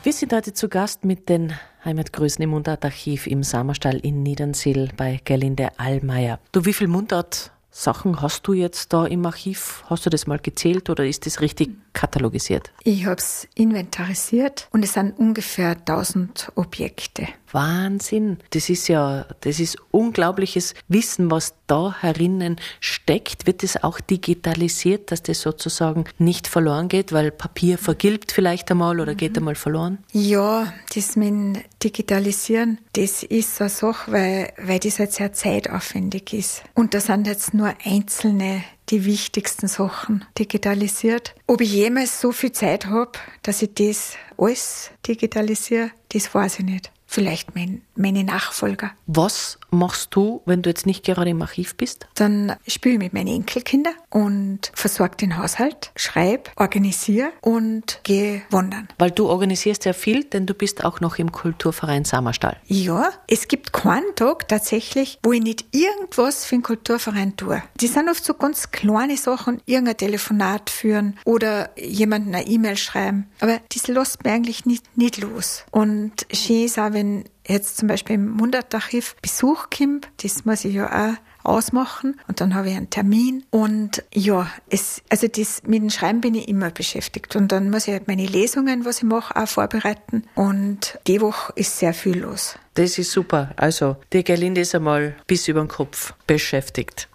Wir sind heute zu Gast mit den Heimatgrößen im Mundartarchiv im Samerstall in Niedernsill bei Gerlinde Allmeier. Du, wie viel Mundart-Sachen hast du jetzt da im Archiv? Hast du das mal gezählt oder ist das richtig katalogisiert? Ich habe es inventarisiert und es sind ungefähr 1000 Objekte. Wahnsinn. Das ist unglaubliches Wissen, was da herinnen steckt. Wird das auch digitalisiert, dass das sozusagen nicht verloren geht, weil Papier vergilbt vielleicht einmal oder geht einmal verloren? Ja, das mit dem Digitalisieren, das ist so eine Sache, weil das halt sehr zeitaufwendig ist. Und da sind jetzt nur einzelne die wichtigsten Sachen digitalisiert. Ob ich jemals so viel Zeit habe, dass ich das alles digitalisiere, das weiß ich nicht. Vielleicht meine Nachfolger. Was machst du, wenn du jetzt nicht gerade im Archiv bist? Dann spiele ich mit meinen Enkelkindern und versorge den Haushalt, schreibe, organisiere und gehe wandern. Weil du organisierst ja viel, denn du bist auch noch im Kulturverein Samerstall. Ja, es gibt keinen Tag tatsächlich, wo ich nicht irgendwas für den Kulturverein tue. Die sind oft so ganz kleine Sachen, irgendein Telefonat führen oder jemandem eine E-Mail schreiben. Aber das lässt mich eigentlich nicht los. Und schön ist auch, wenn jetzt zum Beispiel im Mundartarchiv Besuch kommt, das muss ich ja auch ausmachen und dann habe ich einen Termin und ja, das mit dem Schreiben bin ich immer beschäftigt und dann muss ich halt meine Lesungen, was ich mache, auch vorbereiten und die Woche ist sehr viel los. Das ist super. Also, die Gerlinde ist einmal bis über den Kopf beschäftigt.